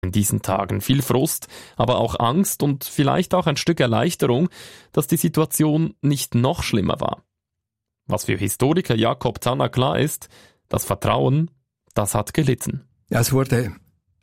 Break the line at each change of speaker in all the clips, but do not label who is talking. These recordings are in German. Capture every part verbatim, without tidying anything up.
In diesen Tagen viel Frust, aber auch Angst und vielleicht auch ein Stück Erleichterung, dass die Situation nicht noch schlimmer war. Was für Historiker Jakob Tanner klar ist, das Vertrauen, das hat gelitten.
Ja, es wurde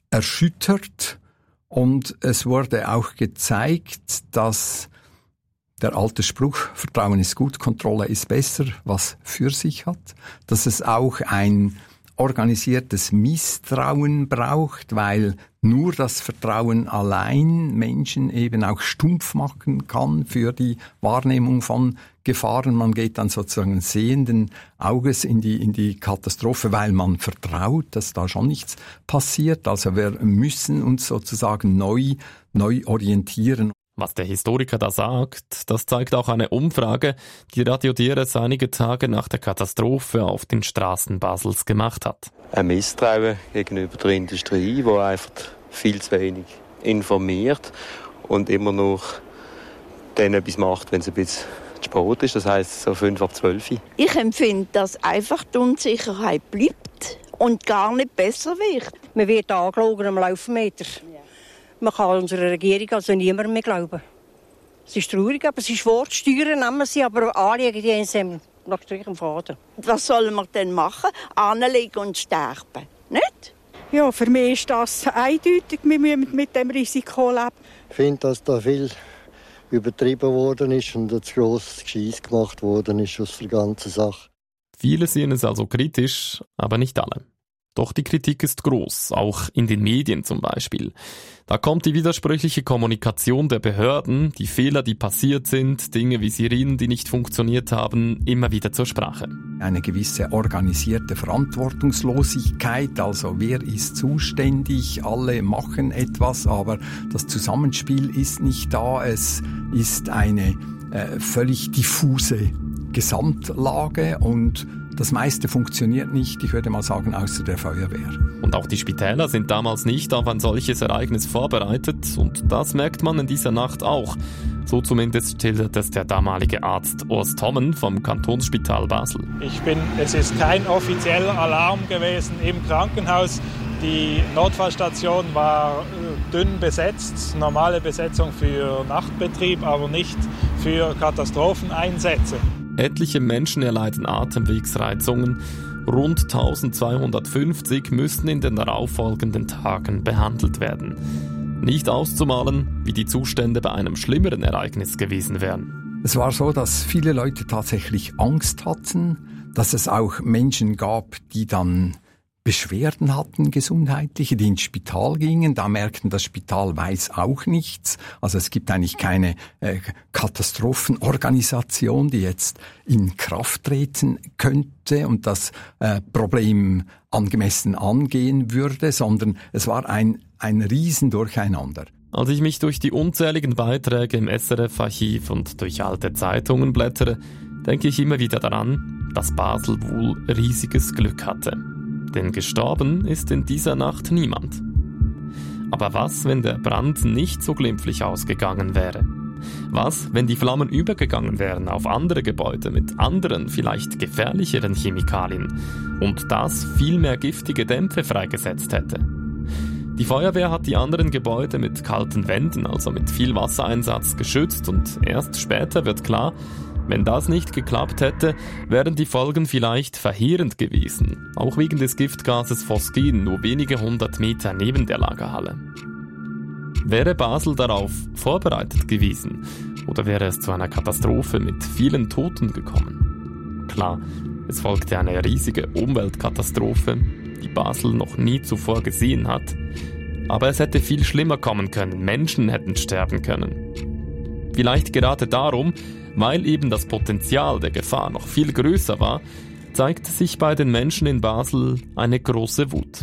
erschüttert und es wurde auch gezeigt, dass der alte Spruch, Vertrauen ist gut, Kontrolle ist besser, was für sich hat, dass es auch ein organisiertes Misstrauen braucht, weil nur das Vertrauen allein Menschen eben auch stumpf machen kann für die Wahrnehmung von Gefahren. Man geht dann sozusagen sehenden Auges in die, in die Katastrophe, weil man vertraut, dass da schon nichts passiert. Also wir müssen uns sozusagen neu, neu orientieren.
Was der Historiker da sagt, das zeigt auch eine Umfrage, die Radio D R S einige Tage nach der Katastrophe auf den Straßen Basels gemacht hat.
Ein Misstrauen gegenüber der Industrie, die einfach viel zu wenig informiert und immer noch dann etwas macht, wenn es ein bisschen zu spät ist, das heisst so fünf ab zwölf.
Ich empfinde, dass einfach die Unsicherheit bleibt und gar nicht besser wird.
Man wird angelogen am Laufmeter. Man kann unserer Regierung also niemandem mehr glauben. Es ist traurig, aber es ist Wortsteuern, nehmen sie, aber anliegen die haben nach Strich im Faden.
Was sollen wir denn machen? Anlegen und sterben, nicht?
Ja, für mich ist das eindeutig. Wir müssen mit dem Risiko leben.
Ich finde, dass da viel übertrieben worden ist und ein zu grosses Gescheiss gemacht worden ist aus der ganzen Sache.
Viele sehen es also kritisch, aber nicht alle. Doch die Kritik ist groß, auch in den Medien zum Beispiel. Da kommt die widersprüchliche Kommunikation der Behörden, die Fehler, die passiert sind, Dinge wie Sirenen, die nicht funktioniert haben, immer wieder zur Sprache.
Eine gewisse organisierte Verantwortungslosigkeit, also wer ist zuständig, alle machen etwas, aber das Zusammenspiel ist nicht da, es ist eine äh, völlig diffuse Gesamtlage und das meiste funktioniert nicht, ich würde mal sagen, außer der Feuerwehr.
Und auch die Spitäler sind damals nicht auf ein solches Ereignis vorbereitet und das merkt man in dieser Nacht auch. So zumindest schildert es der damalige Arzt Urs Thommen vom Kantonsspital Basel.
Ich bin, es ist kein offizieller Alarm gewesen im Krankenhaus. Die Notfallstation war dünn besetzt, normale Besetzung für Nachtbetrieb, aber nicht für Katastropheneinsätze.
Etliche Menschen erleiden Atemwegsreizungen. Rund eintausendzweihundertfünfzig müssen in den darauffolgenden Tagen behandelt werden. Nicht auszumalen, wie die Zustände bei einem schlimmeren Ereignis gewesen wären.
Es war so, dass viele Leute tatsächlich Angst hatten, dass es auch Menschen gab, die dann Beschwerden hatten, gesundheitliche, die ins Spital gingen, da merkten, das Spital weiß auch nichts. Also es gibt eigentlich keine äh, Katastrophenorganisation, die jetzt in Kraft treten könnte und das äh, Problem angemessen angehen würde, sondern es war ein, ein Riesendurcheinander.
Als ich mich durch die unzähligen Beiträge im S R F-Archiv und durch alte Zeitungen blättere, denke ich immer wieder daran, dass Basel wohl riesiges Glück hatte. Denn gestorben ist in dieser Nacht niemand. Aber was, wenn der Brand nicht so glimpflich ausgegangen wäre? Was, wenn die Flammen übergegangen wären auf andere Gebäude mit anderen, vielleicht gefährlicheren Chemikalien und das viel mehr giftige Dämpfe freigesetzt hätte? Die Feuerwehr hat die anderen Gebäude mit kalten Wänden, also mit viel Wassereinsatz, geschützt und erst später wird klar, wenn das nicht geklappt hätte, wären die Folgen vielleicht verheerend gewesen, auch wegen des Giftgases Phosgen nur wenige hundert Meter neben der Lagerhalle. Wäre Basel darauf vorbereitet gewesen oder wäre es zu einer Katastrophe mit vielen Toten gekommen? Klar, es folgte eine riesige Umweltkatastrophe, die Basel noch nie zuvor gesehen hat, aber es hätte viel schlimmer kommen können, Menschen hätten sterben können. Vielleicht gerade darum, weil eben das Potenzial der Gefahr noch viel größer war, zeigte sich bei den Menschen in Basel eine große Wut.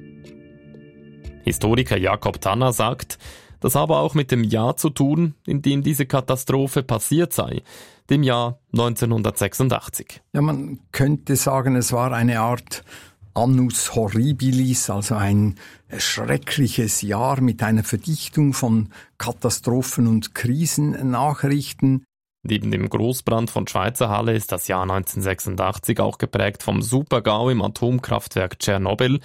Historiker Jakob Tanner sagt, das habe auch mit dem Jahr zu tun, in dem diese Katastrophe passiert sei, dem Jahr neunzehnhundertsechsundachtzig.
Ja, man könnte sagen, es war eine Art Annus Horribilis, also ein schreckliches Jahr mit einer Verdichtung von Katastrophen und Krisennachrichten.
Neben dem Großbrand von Schweizer Halle ist das Jahr neunzehnhundertsechsundachtzig auch geprägt vom Super-GAU im Atomkraftwerk Tschernobyl,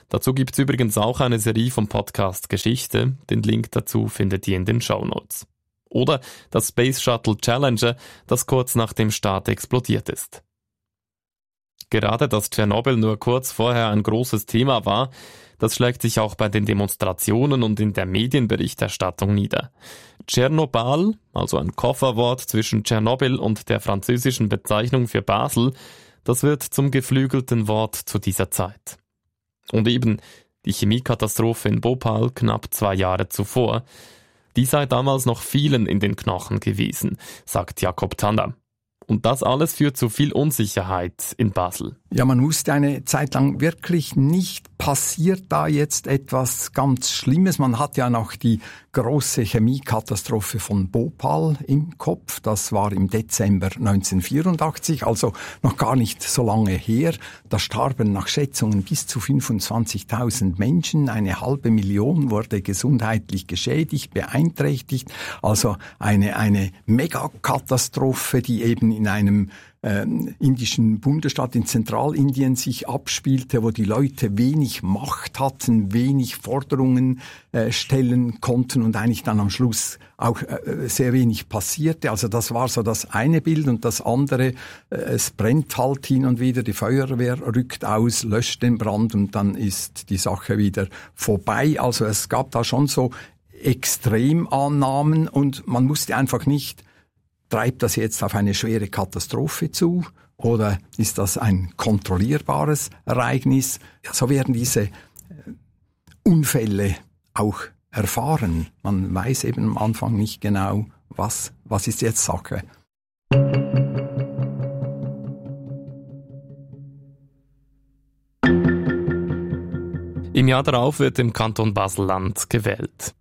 Dazu gibt's übrigens auch eine Serie vom Podcast Geschichte. Den Link dazu findet ihr in den Shownotes. Oder das Space Shuttle Challenger, das kurz nach dem Start explodiert ist. Gerade dass Tschernobyl nur kurz vorher ein großes Thema war, das schlägt sich auch bei den Demonstrationen und in der Medienberichterstattung nieder. Tschernobal, also ein Kofferwort zwischen Tschernobyl und der französischen Bezeichnung für Basel, das wird zum geflügelten Wort zu dieser Zeit. Und eben die Chemiekatastrophe in Bhopal knapp zwei Jahre zuvor, die sei damals noch vielen in den Knochen gewesen, sagt Jakob Tanner. Und das alles führt zu viel Unsicherheit in Basel.
Ja, man wusste eine Zeit lang wirklich nicht, passiert da jetzt etwas ganz Schlimmes. Man hat ja noch die große Chemiekatastrophe von Bhopal im Kopf. Das war im Dezember neunzehnhundertvierundachtzig, also noch gar nicht so lange her. Da starben nach Schätzungen bis zu fünfundzwanzigtausend Menschen. Eine halbe Million wurde gesundheitlich geschädigt, beeinträchtigt. Also eine, eine Megakatastrophe, die eben in einem äh, indischen Bundesstaat in Zentralindien sich abspielte, wo die Leute wenig Macht hatten, wenig Forderungen äh, stellen konnten und eigentlich dann am Schluss auch äh, sehr wenig passierte. Also das war so das eine Bild, und das andere, äh, es brennt halt hin und wieder, die Feuerwehr rückt aus, löscht den Brand und dann ist die Sache wieder vorbei. Also es gab da schon so Extremannahmen und man wusste einfach nicht, treibt das jetzt auf eine schwere Katastrophe zu oder ist das ein kontrollierbares Ereignis? Ja, so werden diese Unfälle auch erfahren. Man weiß eben am Anfang nicht genau, was, was ist jetzt Sache.
Im Jahr darauf wird im Kanton Basel-Land gewählt.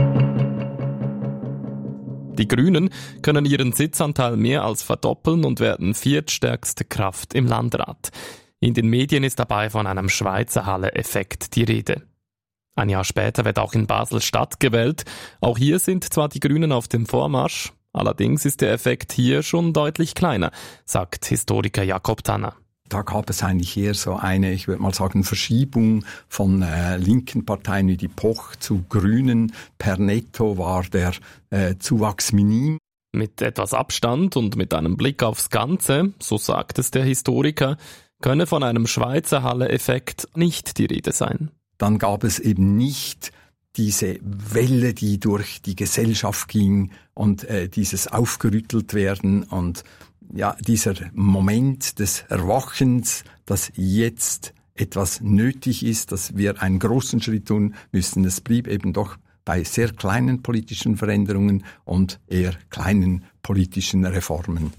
Die Grünen können ihren Sitzanteil mehr als verdoppeln und werden viertstärkste Kraft im Landrat. In den Medien ist dabei von einem Schweizer Halle-Effekt die Rede. Ein Jahr später wird auch in Basel-Stadt gewählt. Auch hier sind zwar die Grünen auf dem Vormarsch, allerdings ist der Effekt hier schon deutlich kleiner, sagt Historiker Jakob Tanner.
Da gab es eigentlich eher so eine, ich würde mal sagen, Verschiebung von äh, linken Parteien wie die P O Ch zu Grünen. Per netto war der äh, Zuwachs minim.
Mit etwas Abstand und mit einem Blick aufs Ganze, so sagt es der Historiker, könne von einem Schweizer Halle-Effekt nicht die Rede sein.
Dann gab es eben nicht diese Welle, die durch die Gesellschaft ging und äh, dieses aufgerüttelt werden und ja, dieser Moment des Erwachens, dass jetzt etwas nötig ist, dass wir einen großen Schritt tun müssen. Es blieb eben doch bei sehr kleinen politischen Veränderungen und eher kleinen politischen Reformen.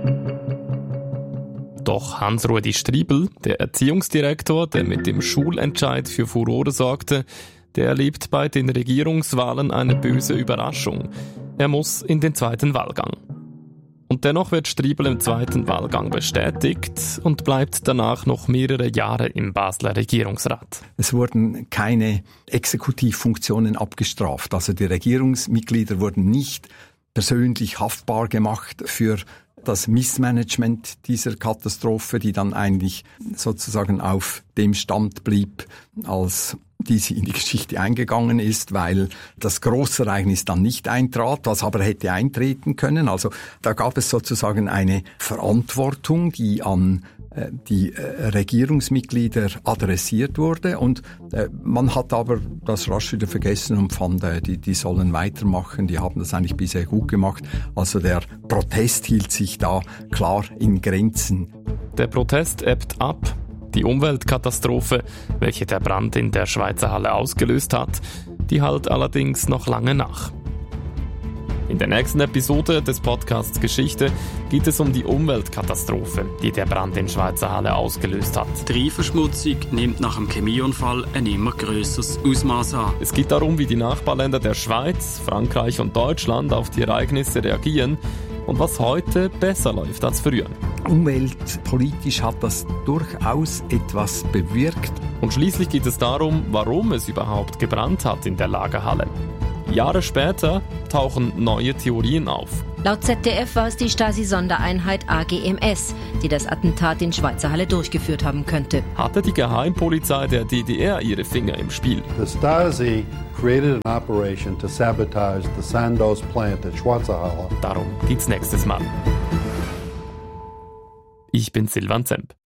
Doch Hans-Rudi Striebel, der Erziehungsdirektor, der mit dem Schulentscheid für Furore sorgte, der erlebt bei den Regierungswahlen eine böse Überraschung. Er muss in den zweiten Wahlgang. Und dennoch wird Striebel im zweiten Wahlgang bestätigt und bleibt danach noch mehrere Jahre im Basler Regierungsrat.
Es wurden keine Exekutivfunktionen abgestraft. Also die Regierungsmitglieder wurden nicht persönlich haftbar gemacht für das Missmanagement dieser Katastrophe, die dann eigentlich sozusagen auf dem Stand blieb, als diese in die Geschichte eingegangen ist, weil das Großereignis dann nicht eintrat, was aber hätte eintreten können. Also da gab es sozusagen eine Verantwortung, die an äh, die äh, Regierungsmitglieder adressiert wurde, und äh, man hat aber das rasch wieder vergessen und fand, äh, die, die sollen weitermachen, die haben das eigentlich bisher gut gemacht. Also der Protest hielt sich da klar in Grenzen.
Der Protest ebbt ab. Die Umweltkatastrophe, welche der Brand in der Schweizer Halle ausgelöst hat, die hallt allerdings noch lange nach. In der nächsten Episode des Podcasts Geschichte geht es um die Umweltkatastrophe, die der Brand in Schweizer Halle ausgelöst hat.
Die Rheinverschmutzung nimmt nach dem Chemieunfall ein immer grösseres Ausmaß an.
Es geht darum, wie die Nachbarländer der Schweiz, Frankreich und Deutschland auf die Ereignisse reagieren und was heute besser läuft als früher.
Umweltpolitisch hat das durchaus etwas bewirkt.
Und schließlich geht es darum, warum es überhaupt gebrannt hat in der Lagerhalle. Jahre später tauchen neue Theorien auf.
Laut Z D F war es die Stasi-Sondereinheit A G M S, die das Attentat in Schweizer Halle durchgeführt haben könnte.
Hatte die Geheimpolizei der D D R ihre Finger im Spiel?
The Stasi created an operation to sabotage the Sandoz plant at Schweizer Halle.
Darum geht's nächstes Mal. Ich bin Silvan Zemp.